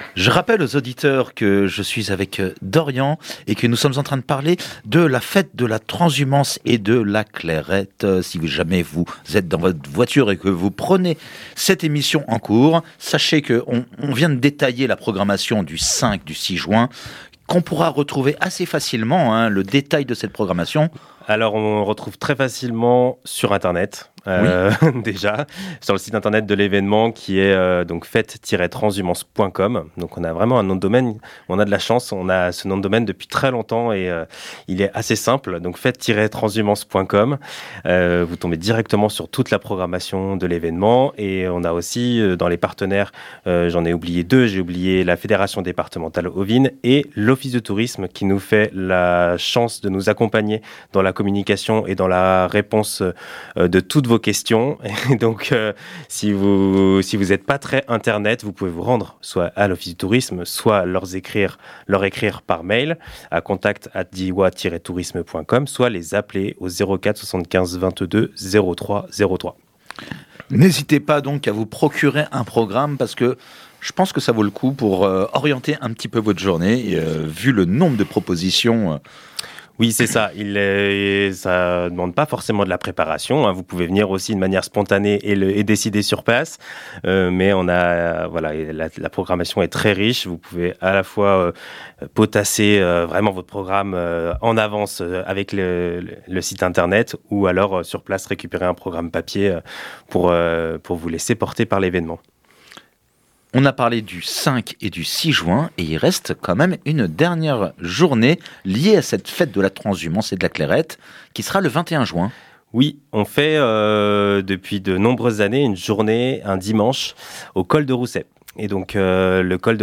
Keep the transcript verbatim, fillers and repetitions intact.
Je rappelle aux auditeurs que je suis avec Dorian et que nous sommes en train de parler de la fête de la transhumance et de la clairette. Si jamais vous êtes dans votre voiture et que vous prenez cette émission en cours, sachez qu'on on vient de détailler la programmation du cinq, du six juin, qu'on pourra retrouver assez facilement, hein, le détail de cette programmation. Alors, on retrouve très facilement sur Internet, euh, oui. déjà, sur le site Internet de l'événement qui est euh, donc fête tiret transhumance point com. Donc, on a vraiment un nom de domaine. On a de la chance, on a ce nom de domaine depuis très longtemps et euh, il est assez simple. Donc, fête tiret transhumance point com. Euh, vous tombez directement sur toute la programmation de l'événement. Et on a aussi, euh, dans les partenaires, euh, j'en ai oublié deux. J'ai oublié la Fédération départementale ovine et l'Office de tourisme qui nous fait la chance de nous accompagner dans la communication et dans la réponse euh, de toutes vos questions. Et donc, euh, si vous si vous n'êtes pas très Internet, vous pouvez vous rendre soit à l'Office du tourisme, soit leur écrire, leur écrire par mail à contact arobase diwa tiret tourisme point com, soit les appeler au zéro quatre soixante-quinze vingt-deux zéro trois zéro trois. N'hésitez pas donc à vous procurer un programme parce que je pense que ça vaut le coup pour euh, orienter un petit peu votre journée, et, euh, vu le nombre de propositions. Euh, Oui, c'est ça. Il est, ça ne demande pas forcément de la préparation. Hein. Vous pouvez venir aussi de manière spontanée et, le, et décider sur place. Euh, mais on a, voilà, la, la programmation est très riche. Vous pouvez à la fois euh, potasser euh, vraiment votre programme euh, en avance euh, avec le, le, le site internet, ou alors euh, sur place récupérer un programme papier euh, pour, euh, pour vous laisser porter par l'événement. On a parlé du cinq et du six juin et il reste quand même une dernière journée liée à cette fête de la transhumance et de la clairette qui sera le vingt et un juin. Oui, on fait euh, depuis de nombreuses années une journée, un dimanche, au col de Rousset. Et donc euh, le col de